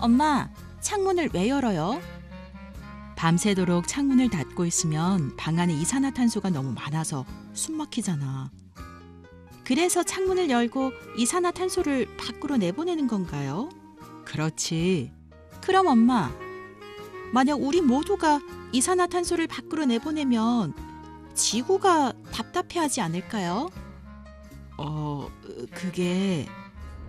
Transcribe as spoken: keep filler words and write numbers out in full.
엄마, 창문을 왜 열어요? 밤새도록 창문을 닫고 있으면 방 안에 이산화탄소가 너무 많아서 숨 막히잖아. 그래서 창문을 열고 이산화탄소를 밖으로 내보내는 건가요? 그렇지. 그럼 엄마, 만약 우리 모두가 이산화탄소를 밖으로 내보내면 지구가 답답해하지 않을까요? 어, 그게...